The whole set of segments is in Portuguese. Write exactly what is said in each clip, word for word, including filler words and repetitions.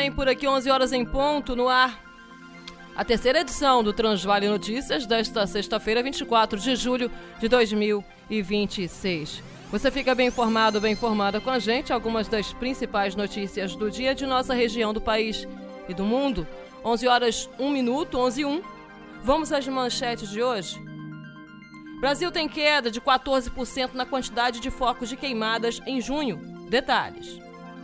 bem? Por aqui, onze horas em ponto, no ar. A terceira edição do Transvale Notícias desta sexta-feira, vinte e quatro de julho de dois mil e vinte e seis. Você fica bem informado, bem informada com a gente, algumas das principais notícias do dia de nossa região, do país e do mundo. onze horas, um minuto, onze e um. Vamos às manchetes de hoje. Brasil tem queda de quatorze por cento na quantidade de focos de queimadas em junho. Detalhes.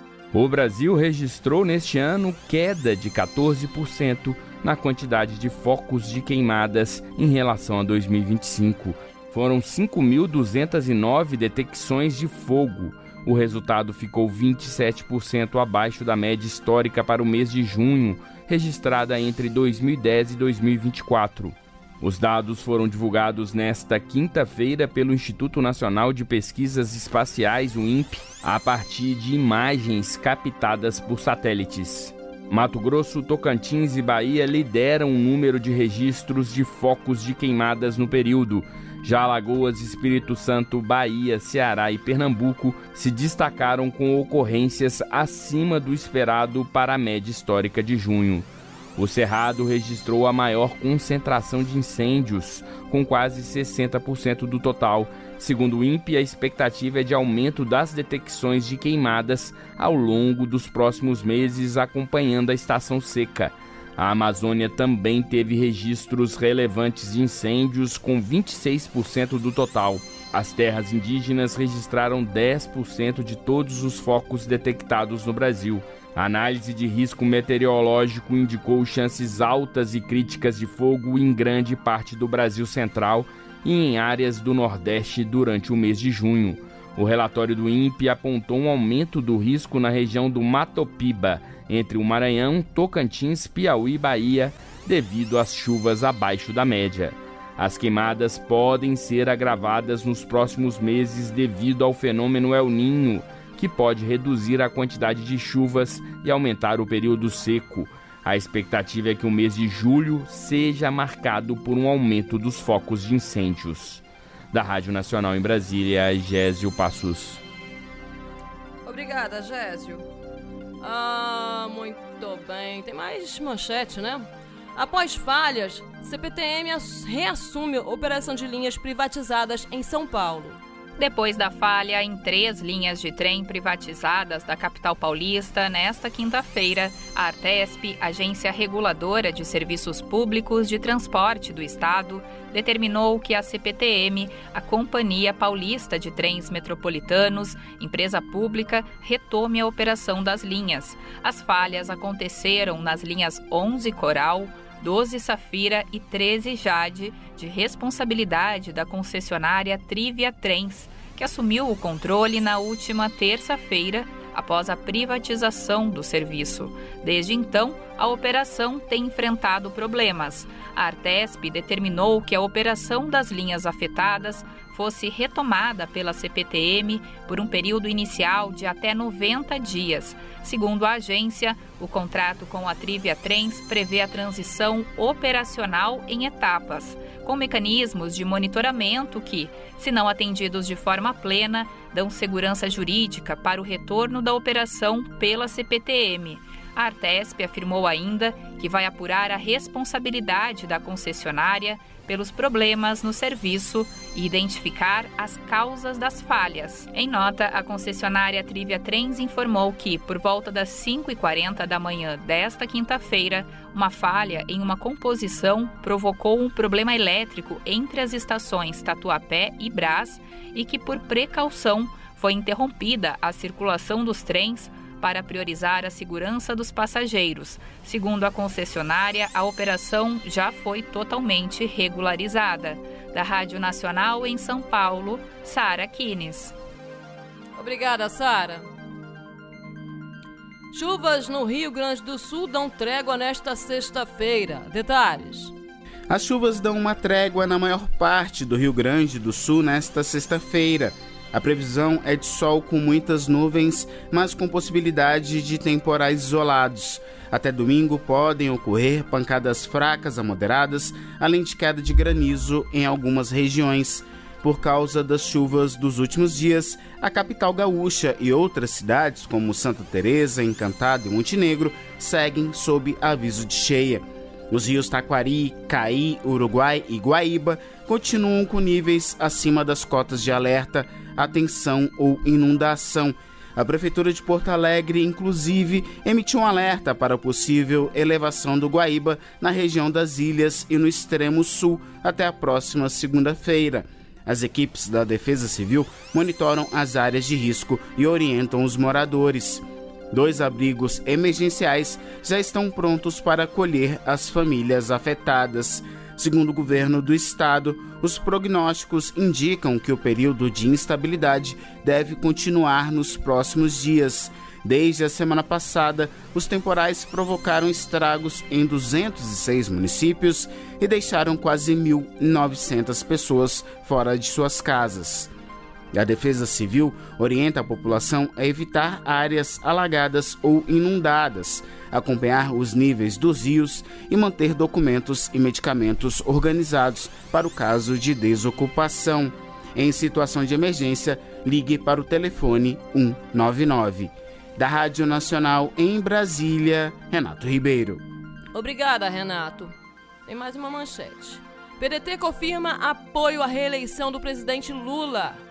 O Brasil registrou neste ano queda de quatorze por cento na quantidade de focos de queimadas em relação a dois mil e vinte e cinco. Foram cinco mil duzentas e nove detecções de fogo. O resultado ficou vinte e sete por cento abaixo da média histórica para o mês de junho, registrada entre dois mil e dez e dois mil e vinte e quatro. Os dados foram divulgados nesta quinta-feira pelo Instituto Nacional de Pesquisas Espaciais, o INPE, a partir de imagens captadas por satélites. Mato Grosso, Tocantins e Bahia lideram o número de registros de focos de queimadas no período. Já Alagoas, Espírito Santo, Bahia, Ceará e Pernambuco se destacaram com ocorrências acima do esperado para a média histórica de junho. O Cerrado registrou a maior concentração de incêndios, com quase sessenta por cento do total. Segundo o INPE, a expectativa é de aumento das detecções de queimadas ao longo dos próximos meses, acompanhando a estação seca. A Amazônia também teve registros relevantes de incêndios, com vinte e seis por cento do total. As terras indígenas registraram dez por cento de todos os focos detectados no Brasil. A análise de risco meteorológico indicou chances altas e críticas de fogo em grande parte do Brasil Central e em áreas do Nordeste durante o mês de junho. O relatório do INPE apontou um aumento do risco na região do Matopiba, entre o Maranhão, Tocantins, Piauí e Bahia, devido às chuvas abaixo da média. As queimadas podem ser agravadas nos próximos meses devido ao fenômeno El Niño, que pode reduzir a quantidade de chuvas e aumentar o período seco. A expectativa é que o mês de julho seja marcado por um aumento dos focos de incêndios. Da Rádio Nacional em Brasília, Gésio Passos. Obrigada, Gésio. Ah, muito bem. Tem mais manchete, né? Após falhas, C P T M reassume a operação de linhas privatizadas em São Paulo. Depois da falha em três linhas de trem privatizadas da capital paulista, nesta quinta-feira, a Artesp, Agência Reguladora de Serviços Públicos de Transporte do Estado, determinou que a C P T M, a Companhia Paulista de Trens Metropolitanos, empresa pública, retome a operação das linhas. As falhas aconteceram nas linhas onze Coral, doze Safira e treze Jade, de responsabilidade da concessionária Trivia Trens, que assumiu o controle na última terça-feira, após a privatização do serviço. Desde então, a operação tem enfrentado problemas. A Artesp determinou que a operação das linhas afetadas fosse retomada pela C P T M por um período inicial de até noventa dias. Segundo a agência, o contrato com a Trivia Trens prevê a transição operacional em etapas, com mecanismos de monitoramento que, se não atendidos de forma plena, dão segurança jurídica para o retorno da operação pela C P T M. A Artesp afirmou ainda que vai apurar a responsabilidade da concessionária pelos problemas no serviço e identificar as causas das falhas. Em nota, a concessionária Trivia Trens informou que, por volta das cinco e quarenta da manhã desta quinta-feira, uma falha em uma composição provocou um problema elétrico entre as estações Tatuapé e Brás e que, por precaução, foi interrompida a circulação dos trens para priorizar a segurança dos passageiros. Segundo a concessionária, a operação já foi totalmente regularizada. Da Rádio Nacional em São Paulo, Sara Kines. Obrigada, Sara. Chuvas no Rio Grande do Sul dão trégua nesta sexta-feira. Detalhes. As chuvas dão uma trégua na maior parte do Rio Grande do Sul nesta sexta-feira. A previsão é de sol com muitas nuvens, mas com possibilidade de temporais isolados. Até domingo podem ocorrer pancadas fracas a moderadas, além de queda de granizo em algumas regiões. Por causa das chuvas dos últimos dias, a capital gaúcha e outras cidades, como Santa Teresa, Encantado e Montenegro, seguem sob aviso de cheia. Os rios Taquari, Caí, Uruguai e Guaíba continuam com níveis acima das cotas de alerta, atenção ou inundação. A Prefeitura de Porto Alegre, inclusive, emitiu um alerta para a possível elevação do Guaíba na região das ilhas e no extremo sul até a próxima segunda-feira. As equipes da Defesa Civil monitoram as áreas de risco e orientam os moradores. Dois abrigos emergenciais já estão prontos para acolher as famílias afetadas. Segundo o governo do estado, os prognósticos indicam que o período de instabilidade deve continuar nos próximos dias. Desde a semana passada, os temporais provocaram estragos em duzentos e seis municípios e deixaram quase mil e novecentas pessoas fora de suas casas. A Defesa Civil orienta a população a evitar áreas alagadas ou inundadas, acompanhar os níveis dos rios e manter documentos e medicamentos organizados para o caso de desocupação. Em situação de emergência, ligue para o telefone um nove nove. Da Rádio Nacional em Brasília, Renato Ribeiro. Obrigada, Renato. Tem mais uma manchete. P D T confirma apoio à reeleição do presidente Lula.